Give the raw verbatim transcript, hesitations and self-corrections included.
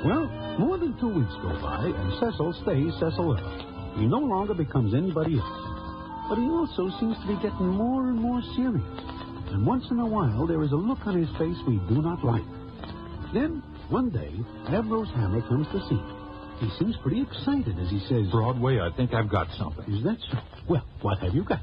Well, more than two weeks go by, and Cecil stays Cecil ever. He no longer becomes anybody else. But he also seems to be getting more and more serious. And once in a while, there is a look on his face we do not like. Then, one day, Ambrose Hammer comes to see him. He seems pretty excited as he says, Broadway, I think I've got something. Is that so? Well, what have you got?